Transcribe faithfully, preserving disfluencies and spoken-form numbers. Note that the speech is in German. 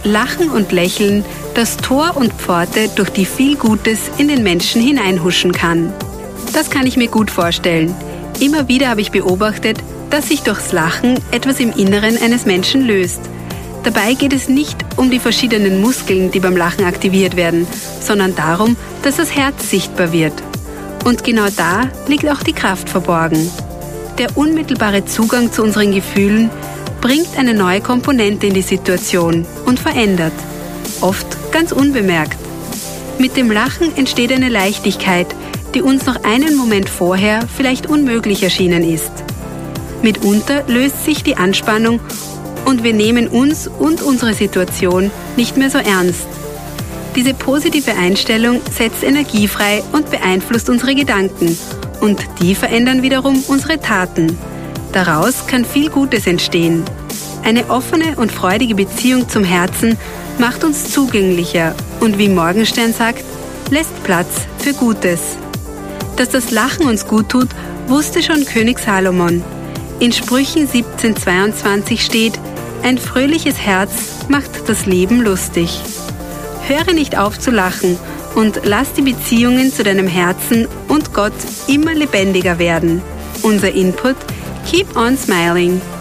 Lachen und Lächeln das Tor und Pforte, durch die viel Gutes in den Menschen hineinhuschen kann. Das kann ich mir gut vorstellen. Immer wieder habe ich beobachtet, dass sich durchs Lachen etwas im Inneren eines Menschen löst. Dabei geht es nicht um die verschiedenen Muskeln, die beim Lachen aktiviert werden, sondern darum, dass das Herz sichtbar wird. Und genau da liegt auch die Kraft verborgen. Der unmittelbare Zugang zu unseren Gefühlen bringt eine neue Komponente in die Situation und verändert, oft ganz unbemerkt. Mit dem Lachen entsteht eine Leichtigkeit, die uns noch einen Moment vorher vielleicht unmöglich erschienen ist. Mitunter löst sich die Anspannung und wir nehmen uns und unsere Situation nicht mehr so ernst. Diese positive Einstellung setzt Energie frei und beeinflusst unsere Gedanken und die verändern wiederum unsere Taten. Daraus kann viel Gutes entstehen. Eine offene und freudige Beziehung zum Herzen macht uns zugänglicher und wie Morgenstern sagt, lässt Platz für Gutes. Dass das Lachen uns gut tut, wusste schon König Salomon. In Sprüchen siebzehn zweiundzwanzig steht, ein fröhliches Herz macht das Leben lustig. Höre nicht auf zu lachen und lass die Beziehungen zu deinem Herzen und Gott immer lebendiger werden. Unser Input: Keep on smiling.